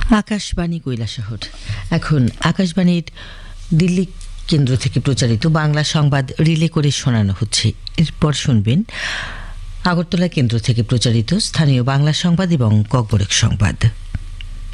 আকাশবাণী কৈলাসহর। এখন আকাশবাণীর দিল্লি কেন্দ্র থেকে প্রচারিত বাংলা সংবাদ রিলে করে শোনানো হচ্ছে। এরপর শুনবেন আগরতলা কেন্দ্র থেকে প্রচারিত স্থানীয় বাংলা সংবাদ এবং ককবরক সংবাদ।